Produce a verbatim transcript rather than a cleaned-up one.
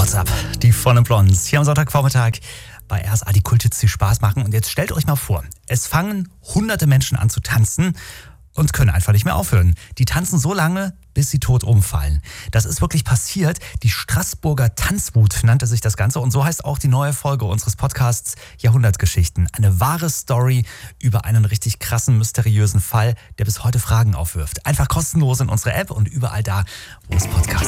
What's up? Die vollen Blondes hier am Sonntagvormittag bei R S A, die Kulthits, die Spaß machen. Und jetzt stellt euch mal vor, es fangen hunderte Menschen an zu tanzen und können einfach nicht mehr aufhören. Die tanzen so lange, bis sie tot umfallen. Das ist wirklich passiert. Die Straßburger Tanzwut nannte sich das Ganze. Und so heißt auch die neue Folge unseres Podcasts Jahrhundertgeschichten. Eine wahre Story über einen richtig krassen, mysteriösen Fall, der bis heute Fragen aufwirft. Einfach kostenlos in unserer App und überall da, wo es Podcasts